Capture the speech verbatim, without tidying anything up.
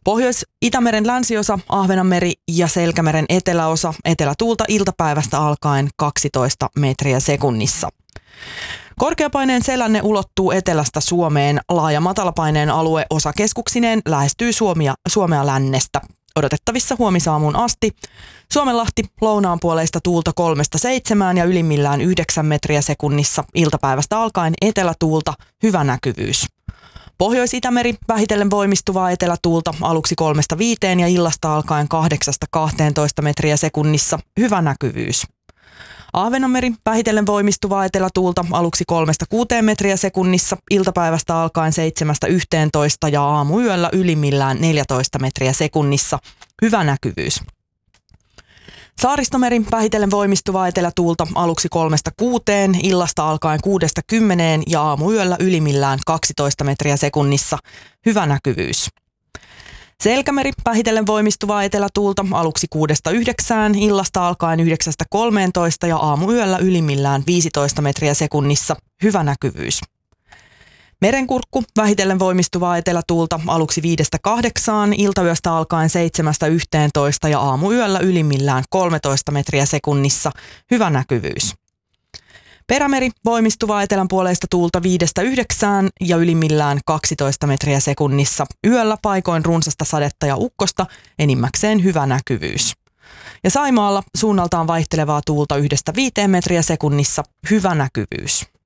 Pohjois-Itämeren länsiosa, Ahvenanmeri ja Selkämeren eteläosa, etelätuulta iltapäivästä alkaen kaksitoista metriä sekunnissa. Korkeapaineen selänne ulottuu etelästä Suomeen. Laaja matalapaineen alue osakeskuksineen lähestyy Suomia, Suomea lännestä. Odotettavissa huomisaamuun asti. Suomenlahti lounaanpuoleista tuulta kolmesta seitsemään ja ylimmillään yhdeksän metriä sekunnissa. Iltapäivästä alkaen etelätuulta, hyvä näkyvyys. Pohjois-Itämeri vähitellen voimistuvaa etelätuulta aluksi kolmesta viiteen ja illasta alkaen kahdeksasta kahteentoista metriä sekunnissa, hyvä näkyvyys. Ahvenanmeri vähitellen voimistuvaa etelätuulta aluksi kolmesta kuuteen metriä sekunnissa, iltapäivästä alkaen seitsemästä yhteentoista ja aamuyöllä ylimmillään neljätoista metriä sekunnissa, hyvä näkyvyys. Saaristomeri vähitellen voimistuvaa etelätuulta aluksi kolmesta kuuteen, illasta alkaen kuudesta kymmeneen ja aamuyöllä ylimmillään kaksitoista metriä sekunnissa, hyvä näkyvyys. Selkämeri vähitellen voimistuvaa etelätuulta aluksi kuudesta yhdeksään, illasta alkaen yhdeksästä kolmeentoista ja aamuyöllä ylimmillään viisitoista metriä sekunnissa, hyvä näkyvyys. Merenkurkku vähitellen voimistuvaa etelätuulta aluksi viidestä kahdeksaan, iltayöstä alkaen seitsemästä yhteentoista ja aamuyöllä ylimmillään kolmetoista metriä sekunnissa, hyvä näkyvyys. Perämeri voimistuvaa etelänpuoleista tuulta viidestä yhdeksään ja ylimmillään kaksitoista metriä sekunnissa. Yöllä paikoin runsasta sadetta ja ukkosta, enimmäkseen hyvä näkyvyys. Ja Saimaalla suunnaltaan vaihtelevaa tuulta yhdestä viiteen metriä sekunnissa, hyvä näkyvyys.